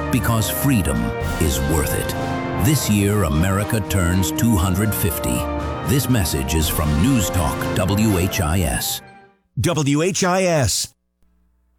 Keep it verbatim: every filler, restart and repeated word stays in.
because freedom is worth it. This year, America turns two hundred fifty. This message is from News Talk W H I S. W H I S.